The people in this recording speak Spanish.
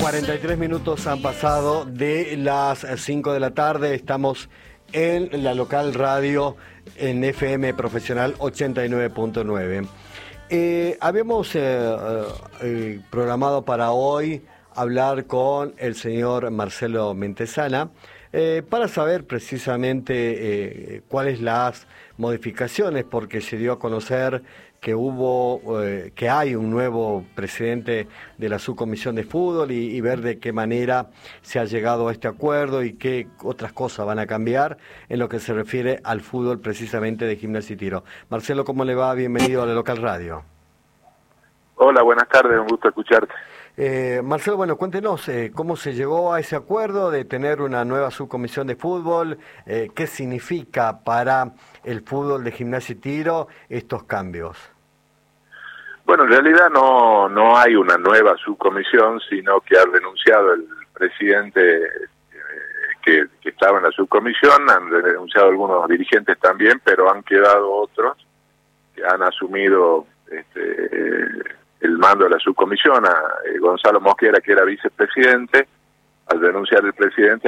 43 minutos han pasado de las 5 de la tarde. Estamos en la local radio en FM Profesional 89.9. Habíamos programado para hoy hablar con el señor Marcelo Mentesana para saber precisamente cuáles las modificaciones, porque se dio a conocer que que hay un nuevo presidente de la subcomisión de fútbol y ver de qué manera se ha llegado a este acuerdo y qué otras cosas van a cambiar en lo que se refiere al fútbol precisamente de Gimnasia y Tiro. Marcelo, ¿cómo le va? Bienvenido a la Local Radio. Hola, buenas tardes, un gusto escucharte. Marcelo, bueno, cuéntenos cómo se llegó a ese acuerdo de tener una nueva subcomisión de fútbol, qué significa para el fútbol de Gimnasia y Tiro estos cambios. Bueno, en realidad no hay una nueva subcomisión, sino que ha renunciado el presidente que estaba en la subcomisión, han renunciado algunos dirigentes también, pero han quedado otros que han asumido el mando de la subcomisión. A Gonzalo Mosquera, que era vicepresidente, al renunciar el presidente,